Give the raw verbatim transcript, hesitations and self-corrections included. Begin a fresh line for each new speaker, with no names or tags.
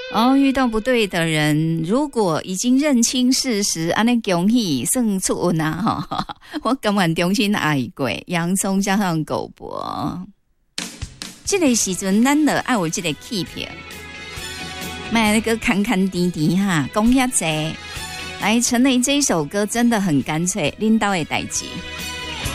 哦，遇到不对的人，如果已经认清事实，安尼恭喜算出运啊！哈，我甘愿重新爱过，洋葱加上狗脖。这个时阵，咱就爱有这个气魄，买那个看看滴滴哈，讲遐济。来，陈雷这一首歌真的很干脆，拎刀的代志。